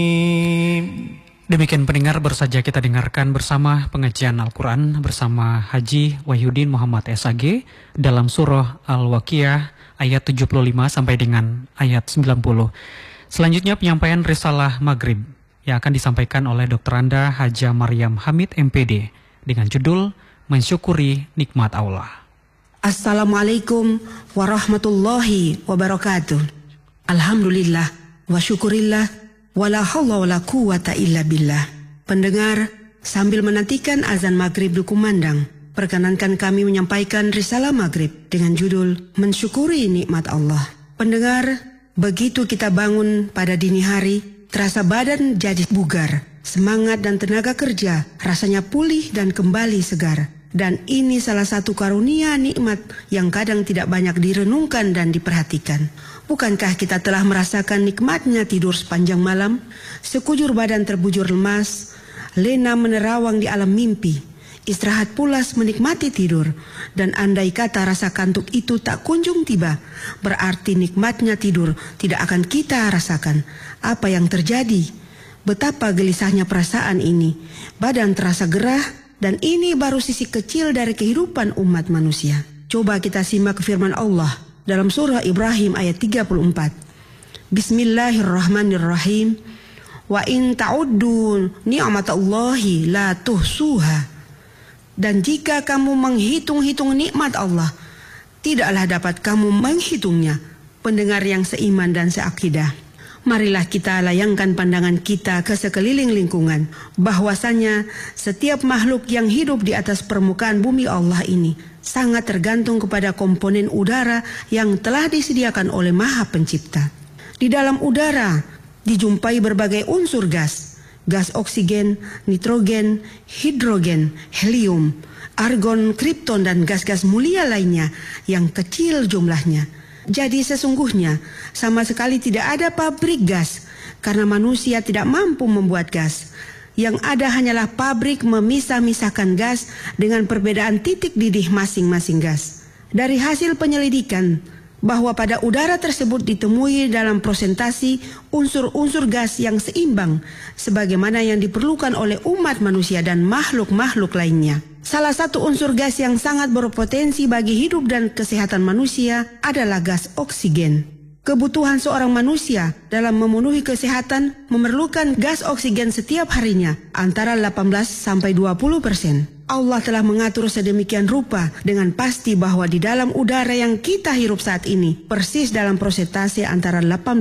Demikian pendengar, baru saja kita dengarkan bersama pengajian Al-Quran bersama Haji Wahyudin Muhammad SAG dalam surah Al-Waqiah ayat 75 sampai dengan ayat 90. Selanjutnya penyampaian risalah Maghrib yang akan disampaikan oleh Dr. Anda Haja Maryam Hamid MPD dengan judul Mensyukuri Nikmat Allah. Assalamualaikum warahmatullahi wabarakatuh. Alhamdulillah wa syukurillah wala haula wala quwata illa billah. Pendengar, sambil menantikan azan maghrib dikumandang, perkenankan kami menyampaikan risalah maghrib dengan judul Mensyukuri Nikmat Allah. Pendengar, begitu kita bangun pada dini hari, terasa badan jadi bugar, semangat dan tenaga kerja rasanya pulih dan kembali segar. Dan ini salah satu karunia nikmat yang kadang tidak banyak direnungkan dan diperhatikan. Bukankah kita telah merasakan nikmatnya tidur sepanjang malam, sekujur badan terbujur lemas, lena menerawang di alam mimpi, istirahat pulas menikmati tidur, dan andai kata rasa kantuk itu tak kunjung tiba, berarti nikmatnya tidur tidak akan kita rasakan. Apa yang terjadi? Betapa gelisahnya perasaan ini, badan terasa gerah, dan ini baru sisi kecil dari kehidupan umat manusia. Coba kita simak firman Allah dalam surah Ibrahim ayat 34. Bismillahirrahmanirrahim. Wa in ta'uddu ni'matallahi la tuhsuha. Dan jika kamu menghitung-hitung nikmat Allah, tidaklah dapat kamu menghitungnya. Pendengar yang seiman dan seakidah, marilah kita layangkan pandangan kita ke sekeliling lingkungan, bahwasanya setiap makhluk yang hidup di atas permukaan bumi Allah ini sangat tergantung kepada komponen udara yang telah disediakan oleh Maha Pencipta. Di dalam udara dijumpai berbagai unsur gas oksigen, nitrogen, hidrogen, helium, argon, kripton, dan gas-gas mulia lainnya yang kecil jumlahnya. Jadi sesungguhnya sama sekali tidak ada pabrik gas, karena manusia tidak mampu membuat gas. Yang ada hanyalah pabrik memisah-misahkan gas dengan perbedaan titik didih masing-masing gas. Dari hasil penyelidikan bahwa pada udara tersebut ditemui dalam prosentasi unsur-unsur gas yang seimbang sebagaimana yang diperlukan oleh umat manusia dan makhluk-makhluk lainnya. Salah satu unsur gas yang sangat berpotensi bagi hidup dan kesehatan manusia adalah gas oksigen. Kebutuhan seorang manusia dalam memenuhi kesehatan memerlukan gas oksigen setiap harinya antara 18-20%. Allah telah mengatur sedemikian rupa dengan pasti bahwa di dalam udara yang kita hirup saat ini persis dalam persentase antara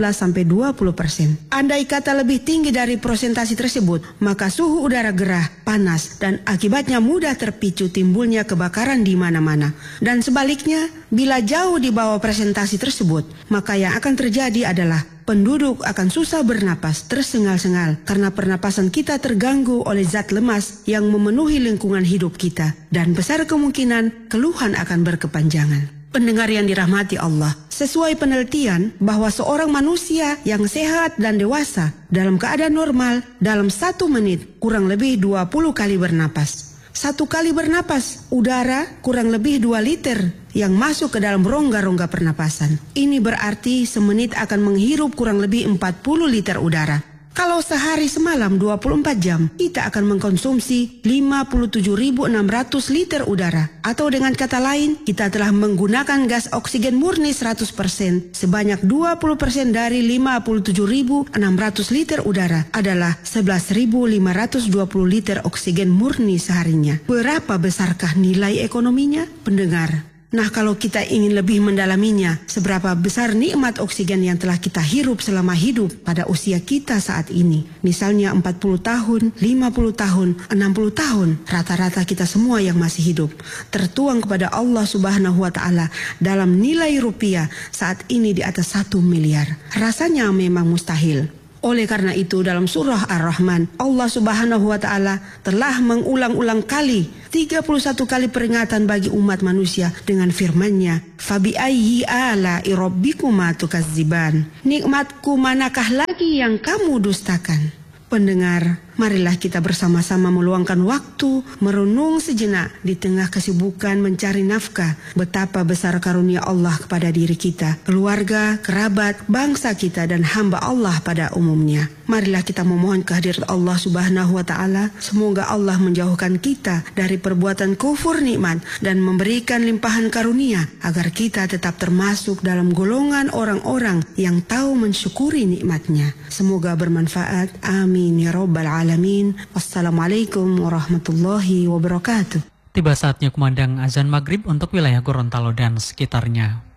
18-20%. Andai kata lebih tinggi dari persentase tersebut, maka suhu udara gerah, panas, dan akibatnya mudah terpicu timbulnya kebakaran di mana-mana. Dan sebaliknya, bila jauh di bawah persentase tersebut, maka yang akan terjadi adalah penduduk akan susah bernapas, tersengal-sengal karena pernapasan kita terganggu oleh zat lemas yang memenuhi lingkungan hidup kita, dan besar kemungkinan keluhan akan berkepanjangan. Pendengar yang dirahmati Allah, sesuai penelitian bahwa seorang manusia yang sehat dan dewasa dalam keadaan normal dalam 1 menit kurang lebih 20 kali bernapas. 1 kali bernapas, udara kurang lebih 2 liter yang masuk ke dalam rongga-rongga pernapasan. Ini berarti semenit akan menghirup kurang lebih 40 liter udara. Kalau sehari semalam 24 jam, kita akan mengkonsumsi 57.600 liter udara. Atau dengan kata lain, kita telah menggunakan gas oksigen murni 100%. Sebanyak 20% dari 57.600 liter udara adalah 11.520 liter oksigen murni seharinya. Berapa besarkah nilai ekonominya, pendengar? Nah, kalau kita ingin lebih mendalaminya, seberapa besar nikmat oksigen yang telah kita hirup selama hidup pada usia kita saat ini. Misalnya 40 tahun, 50 tahun, 60 tahun, rata-rata kita semua yang masih hidup tertuang kepada Allah Subhanahu wa Ta'ala dalam nilai rupiah saat ini di atas 1 miliar. Rasanya memang mustahil. Oleh karena itu dalam surah Ar-Rahman, Allah Subhanahu wa Ta'ala telah mengulang-ulang kali 31 kali peringatan bagi umat manusia dengan firman-Nya, "Fabi ayyi ala'i rabbikuma tukazziban." Nikmatku manakah lagi yang kamu dustakan? Pendengar, Marilah kita bersama-sama meluangkan waktu, merenung sejenak di tengah kesibukan mencari nafkah. Betapa besar karunia Allah kepada diri kita, keluarga, kerabat, bangsa kita, dan hamba Allah pada umumnya. Marilah kita memohon kehadirat Allah Subhanahu wa Ta'ala. Semoga Allah menjauhkan kita dari perbuatan kufur nikmat dan memberikan limpahan karunia agar kita tetap termasuk dalam golongan orang-orang yang tahu mensyukuri nikmatnya. Semoga bermanfaat. Amin ya rabbal alamin. Wassalamualaikum warahmatullahi wabarakatuh. Tiba saatnya kumandang azan maghrib untuk wilayah Gorontalo dan sekitarnya.